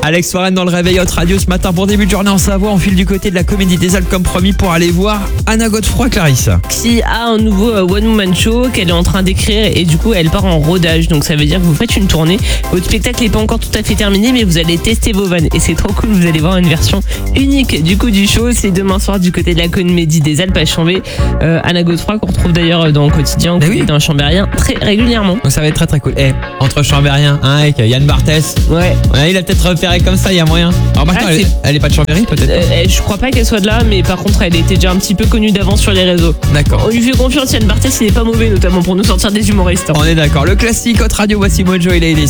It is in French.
Alex Warren dans le réveil Hot Radio ce matin pour début de journée en Savoie. On file du côté de la Comédie des Alpes comme promis pour aller voir Anna Godefroy, Clarisse. Qui a un nouveau one-woman show qu'elle est en train d'écrire et du coup elle part en rodage. Donc ça veut dire que vous faites une tournée. Votre spectacle n'est pas encore tout à fait terminé mais vous allez tester vos vannes. Et c'est trop cool, vous allez voir une version unique du coup du show. C'est demain soir du côté de la Comédie des Alpes à Chambé. Anna Godefroy qu'on retrouve d'ailleurs dans le quotidien dans Chambérien très régulièrement. Donc ça va être très très cool. Entre Chambérien, avec Yann Barthès. Ouais. Il a peut-être repéré comme ça, il y a moyen. Alors maintenant, elle est pas de Chambéry peut-être je crois pas qu'elle soit de là, mais par contre elle était déjà un petit peu connue d'avance sur les réseaux. D'accord. On lui fait confiance, Yann Barthès il est pas mauvais, notamment pour nous sortir des humoristes. On est d'accord. Le classique Hot Radio, voici Mojo et Lady.